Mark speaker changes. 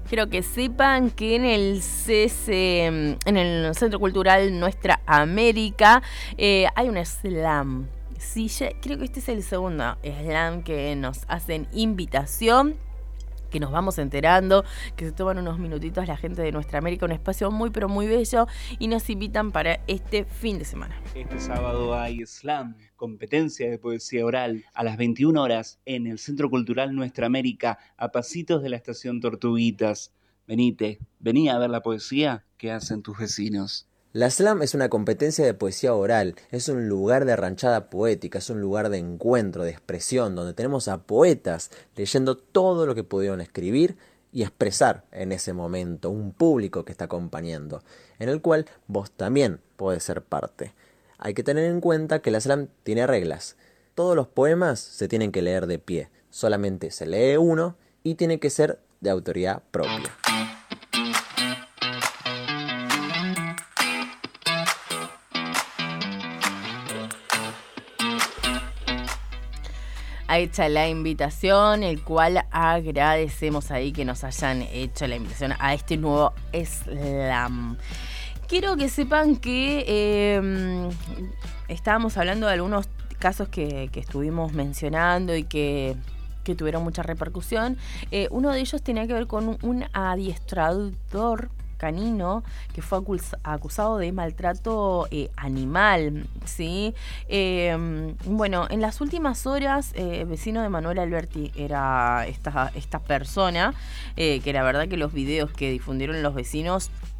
Speaker 1: Quiero que sepan que en el en el Centro Cultural Nuestra América, hay un slam. Sí, creo que este es el segundo slam que nos hacen invitación, que nos vamos enterando, que se toman unos minutitos la gente de Nuestra América, un espacio muy pero muy bello, y nos invitan para este fin de semana.
Speaker 2: Este sábado hay slam, competencia de poesía oral, a las 21 horas en el Centro Cultural Nuestra América, a pasitos de la estación Tortuguitas. Vení a ver la poesía que hacen tus vecinos.
Speaker 3: La slam es una competencia de poesía oral, es un lugar de ranchada poética, es un lugar de encuentro, de expresión, donde tenemos a poetas leyendo todo lo que pudieron escribir y expresar en ese momento, un público que está acompañando, en el cual vos también podés ser parte. Hay que tener en cuenta que la slam tiene reglas. Todos los poemas se tienen que leer de pie, solamente se lee uno y tiene que ser de autoría propia.
Speaker 1: Hecha la invitación, el cual agradecemos ahí que nos hayan hecho la invitación a este nuevo slam. Quiero que sepan que estábamos hablando de algunos casos que estuvimos mencionando y que tuvieron mucha repercusión. Uno de ellos tenía que ver con un adiestrador canino que fue acusado de maltrato animal, ¿sí? Bueno, en las últimas horas, vecino de Manuel Alberti era esta persona, que la verdad que los videos que difundieron los vecinos